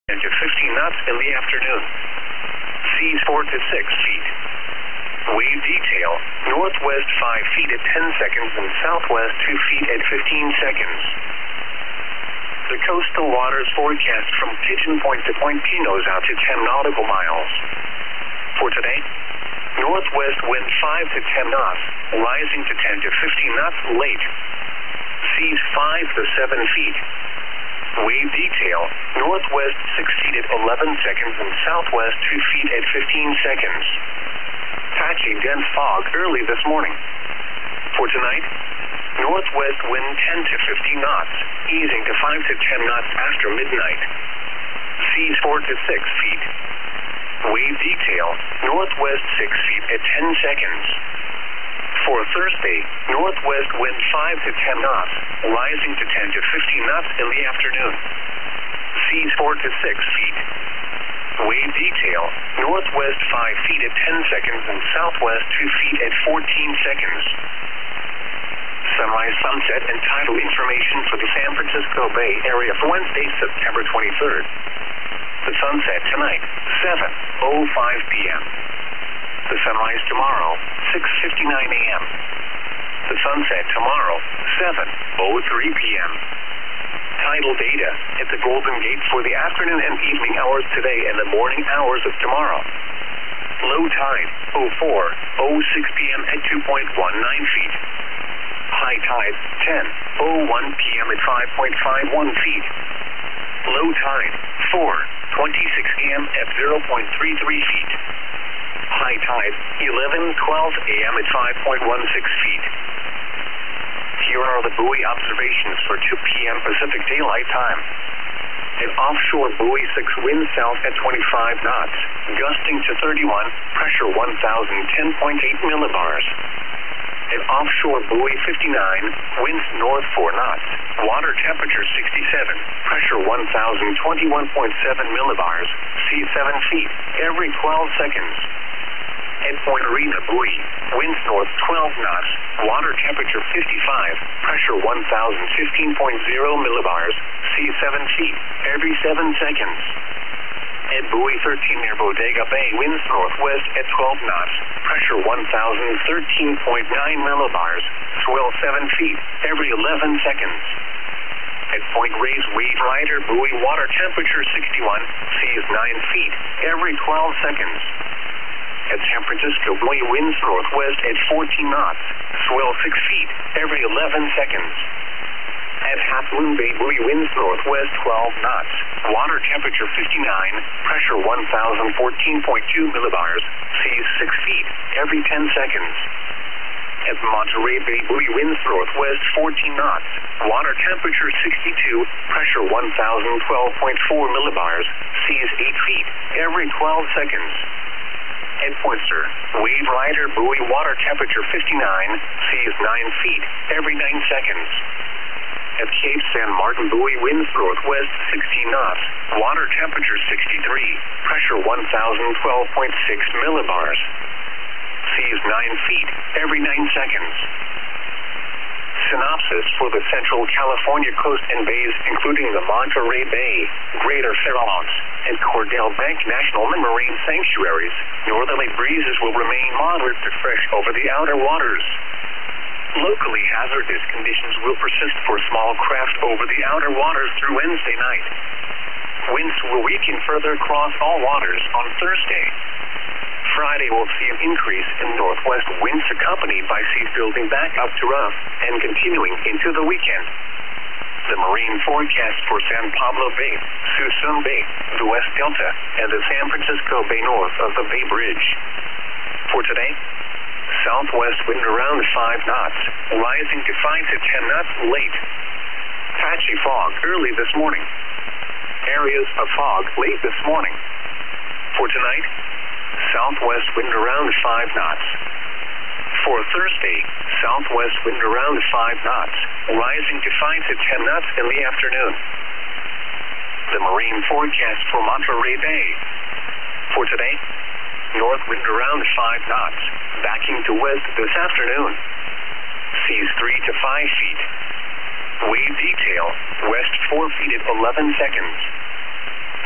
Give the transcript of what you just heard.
to 15 knots in the afternoon. Seas 4 to 6 feet. Wave detail, northwest 5 feet at 10 seconds and southwest 2 feet at 15 seconds. The coastal waters forecast from Pigeon Point to Point Pinos out to 10 nautical miles. For today, northwest wind 5 to 10 knots, rising to 10 to 15 knots late. Seas 5 to 7 feet. Wave detail, northwest 6 feet at 11 seconds and southwest 2 feet at 15 seconds. Patchy dense fog early this morning. For tonight, northwest wind 10 to 15 knots, easing to 5 to 10 knots after midnight. Seas 4 to 6 feet. Wave detail, northwest 6 feet at 10 seconds. For Thursday, northwest wind 5 to 10 knots, rising to 10 to 15 knots in the afternoon. Seas 4 to 6 feet. Wave detail, northwest 5 feet at 10 seconds and southwest 2 feet at 14 seconds. Sunrise, sunset, and tidal information for the San Francisco Bay Area for Wednesday, September 23rd. The sunset tonight, 7:05 p.m. The sunrise tomorrow, 6:59 a.m. The sunset tomorrow, 7:03 p.m. Tidal data at the Golden Gate for the afternoon and evening hours today and the morning hours of tomorrow. Low tide, 04:06 p.m. at 2.19 feet. High tide, 10:01 p.m. at 5.51 feet. Low tide, 4:26 a.m. at 0.33 feet. High tide, 11:12 a.m. at 5.16 feet. Here are the buoy observations for 2 p.m. Pacific Daylight Time. An offshore buoy 6 wind south at 25 knots, gusting to 31, pressure 1,010.8 millibars. An offshore buoy 59, winds north 4 knots, water temperature 67, pressure 1,021.7 millibars, sea 7 feet, every 12 seconds. At Point Arena buoy, winds north 12 knots, water temperature 55, pressure 1,015.0 millibars, sea 7 feet, every 7 seconds. At buoy 13 near Bodega Bay, winds northwest at 12 knots, pressure 1,013.9 millibars, swell 7 feet, every 11 seconds. At Point Reyes Wave Rider buoy, water temperature 61, seas 9 feet, every 12 seconds. At San Francisco buoy, winds northwest at 14 knots, swell 6 feet, every 11 seconds. At Half Moon Bay buoy, winds northwest 12 knots, water temperature 59, pressure 1,014.2 millibars, seas 6 feet, every 10 seconds. At Monterey Bay buoy, winds northwest 14 knots, water temperature 62, pressure 1,012.4 millibars, seas 8 feet, every 12 seconds. At Pointer, Wave Rider buoy, water temperature 59, seas 9 feet, every 9 seconds. At Cape San Martin buoy, winds northwest 16 knots, water temperature 63, pressure 1,012.6 millibars. Seas 9 feet, every 9 seconds. Synopsis for the Central California coast and bays, including the Monterey Bay, Greater Farallones, and Cordell Bank National Marine Sanctuaries. Northerly breezes will remain moderate to fresh over the outer waters. Locally hazardous conditions will persist for small craft over the outer waters through Wednesday night. Winds will weaken further across all waters on Thursday. Friday will see an increase in northwest winds accompanied by seas building back up to rough and continuing into the weekend. The marine forecast for San Pablo Bay, Suisun Bay, the West Delta, and the San Francisco Bay north of the Bay Bridge. For today, southwest wind around 5 knots, rising to 5 to 10 knots late. Patchy fog early this morning. Areas of fog late this morning. For tonight, southwest wind around 5 knots. For Thursday, southwest wind around 5 knots, rising to 5 to 10 knots in the afternoon. The marine forecast for Monterey Bay. For today, north wind around 5 knots, backing to west this afternoon. Seas 3 to 5 feet. Wave detail, west 4 feet at 11 seconds.